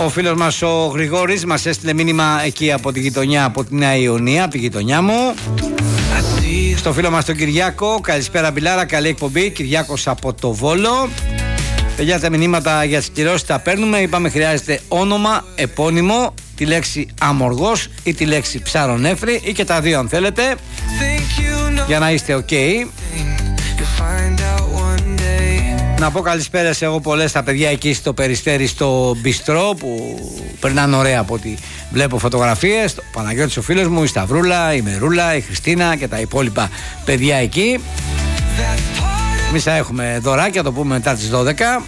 Ο φίλος μας ο Γρηγόρης μας έστειλε μήνυμα εκεί από τη γειτονιά, από τη Νέα Ιωνία, από τη γειτονιά μου. Στο φίλο μας τον Κυριάκο, καλησπέρα Μπιλάρα, καλή εκπομπή. Κυριάκος από το Βόλο. Παιδιά, τα μηνύματα για τις κυρώσεις τα παίρνουμε. Είπαμε χρειάζεται όνομα, επώνυμο, τη λέξη αμοργός ή τη λέξη ψάρονέφρι ή και τα δύο αν θέλετε, για να είστε ok. Να πω καλησπέρας εγώ πολλές στα παιδιά εκεί στο Περιστέρι, στο Μπιστρό, που περνάνε ωραία από ό,τι βλέπω φωτογραφίες. Ο Παναγιώτης ο φίλος μου, η Σταυρούλα, η Μερούλα, η Χριστίνα και τα υπόλοιπα παιδιά εκεί. Εμείς θα έχουμε δωράκια, το πούμε μετά τις 12.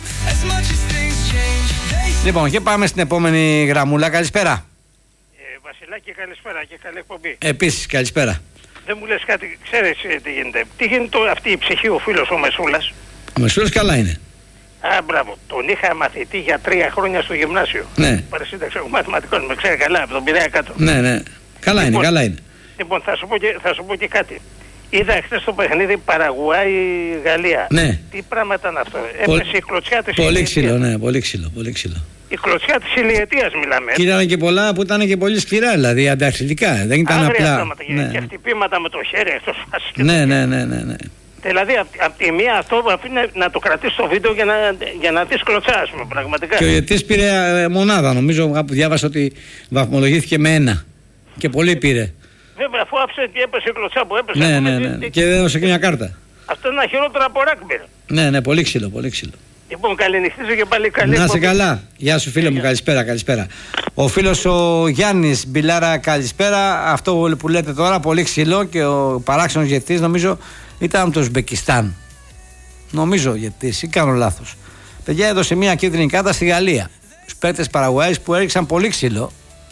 Λοιπόν, και πάμε στην επόμενη γραμμούλα. Καλησπέρα. Βασιλάκη, καλησπέρα και καλή εκπομπή. Επίσης, καλησπέρα. Δεν μου λες κάτι, ξέρεις τι γίνεται. Τι γίνεται αυτή η ψυχή, ο φίλος ο Μεσούλας? Ο Μεσούλας καλά είναι. Α, μπράβο. Τον είχα μαθητή για 3 χρόνια στο γυμνάσιο. Ναι. Παρασύνταξη μαθηματικών, με ξέρει καλά, από τον Πειραιά κάτω. Ναι, ναι. Καλά λοιπόν, είναι, καλά είναι. Λοιπόν, θα σου πω και κάτι. Είδα χθες το παιχνίδι Παραγουάη-Γαλλία. Ναι. Τι πράγμα ήταν αυτό? Έπεσε η κλωτσιά της πολύ ξύλο, ναι, πολύ ξύλο, πολύ ξύλο. Η κλωτσιά της ηλιετίας μιλάμε. Και ήταν και πολλά που ήταν και πολύ σκληρά, δηλαδή ανταξιλικά. Δεν ήταν απλά. Ναι. Και χτυπήματα με το χέρι εκτός φάσης. Ναι. Δηλαδή από τη μία αυτό αφήνει να το κρατήσει στο βίντεο για να δεις κλωτσά, ας πούμε, πραγματικά. Και ο ιετής πήρε μονάδα, νομίζω, κάπου διάβασα ότι βαθμολογήθηκε με 1. Και πολύ πήρε. Βέβαια, αφού άφησε και έπεσε η κλωτσά που έπεσε. Ναι. Και δεν έδωσε και μια κάρτα. Αυτό είναι χειρότερο από ράκμπι. Ναι, πολύ ξύλο, πολύ ξύλο. Λοιπόν, καληνυχτίζω και πάλι καλή. Να είσαι καλά. Γεια σου φίλε μου, καλησπέρα. Ο φίλος ο Γιάννης, Μπιλάρα, καλησπέρα. Αυτό που λέτε τώρα, πολύ ξύλο, και ο παράξενος διαιτητής νομίζω ήταν από το Ουσμπεκιστάν. Νομίζω διαιτητής, ή κάνω λάθος. Παιδιά, έδωσε μια κίτρινη κάρτα στη Γαλλία. Στους παίκτες Παραγουάης που έριξαν πολύ ξύλο.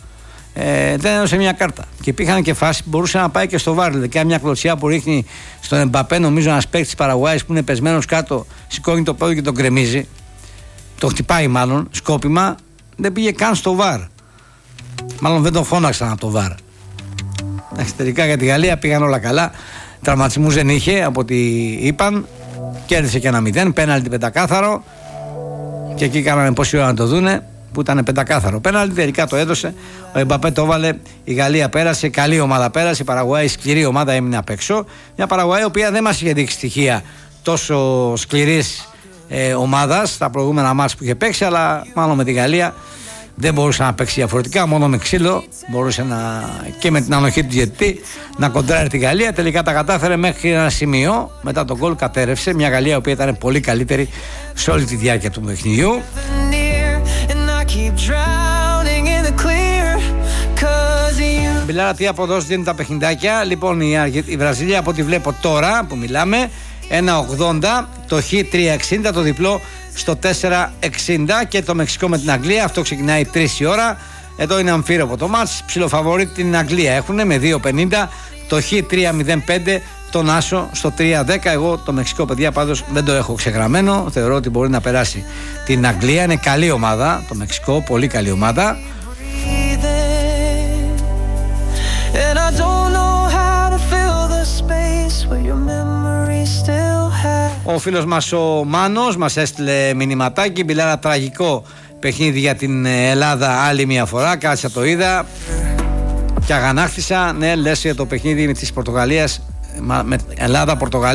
Δεν έδωσε μια κάρτα. Και υπήρχαν και φάσεις που μπορούσε να πάει και στο βάρ. Δηλαδή, και μια κλωτσιά που ρίχνει στον Εμπαπέ, νομίζω ένας παίκτης Παραγουάης που είναι πεσμένος κάτω, σηκώνει το πόδι και τον γκρεμίζει. Το χτυπάει μάλλον, σκόπιμα. Δεν πήγε καν στο βάρ. Μάλλον δεν τον φώναξαν από το βάρ. Τελικά για τη Γαλλία πήγαν όλα καλά. Τραυματισμούς δεν είχε από ό,τι είπαν. Κέρδισε και 1-0. Πέναλτι πεντακάθαρο. Και εκεί κάνανε πόση ώρα να το δούνε, που ήταν πεντακάθαρο πέναλτι. Τελικά το έδωσε. Ο Εμπαπέ το έβαλε. Η Γαλλία πέρασε. Καλή ομάδα πέρασε. Η Παραγουάη, σκληρή ομάδα, έμεινε απ' έξω. Μια Παραγουάη η οποία δεν μας είχε δείξει στοιχεία τόσο σκληρής ομάδας στα προηγούμενα μάτς που είχε παίξει, αλλά μάλλον με τη Γαλλία δεν μπορούσε να παίξει διαφορετικά, μόνο με ξύλο μπορούσε και με την ανοχή του διαιτητή να κοντράρει τη Γαλλία. Τελικά τα κατάφερε μέχρι ένα σημείο. Μετά τον γκολ κατέρευσε μια Γαλλία η οποία ήταν πολύ καλύτερη σε όλη τη διάρκεια του παιχνιδιού. Μπιλάρα, τι αποδόσεις δίνουν τα παιχνιδάκια? Λοιπόν, η Βραζιλία, από ό,τι βλέπω τώρα που μιλάμε, 1,80, το Χ 3,60, το διπλό στο 4,60, και το Μεξικό με την Αγγλία, αυτό ξεκινάει 3 η ώρα. Εδώ είναι αμφίροπο το μάτς. Ψιλοφαβορεί την Αγγλία έχουν με 2,50, το Χ 3,05, τον Άσο στο 3,10. Εγώ το Μεξικό, παιδιά, πάντως δεν το έχω ξεγραμμένο. Θεωρώ ότι μπορεί να περάσει την Αγγλία. Είναι καλή ομάδα το Μεξικό, πολύ καλή ομάδα. Ο φίλος μας ο Μάνος μας έστειλε μηνυματάκι. Μπιλάρα, τραγικό παιχνίδι για την Ελλάδα άλλη μια φορά. Κάτσα το είδα και αγανάκτησα. Ναι, λες για το παιχνίδι της Πορτογαλίας, με Ελλάδα-Πορτογαλία.